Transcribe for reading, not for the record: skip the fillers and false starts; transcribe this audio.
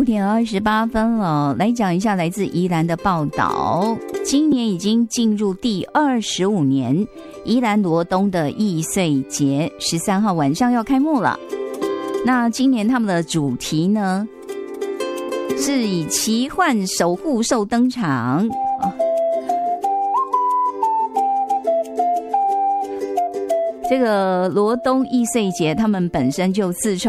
5点28分了，来讲一下来自宜兰的报道。今年已经进入第25年，宜兰罗东的易碎节13号晚上要开幕了。那今年他们的主题呢，是以奇幻守护兽登场。这个罗东易碎节，他们本身就自